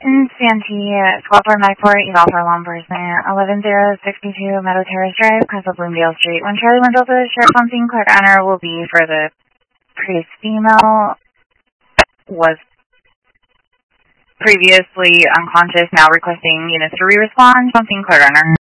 In Santee, Squad 494, eval for law enforcement, 11062 Meadow Terrace Drive, Castle Bloomdale Street. When Charlie 1 Delta, sheriff on scene, clerk honor will be for the previous female, was previously unconscious, now requesting units to re-respond, something clerk honor.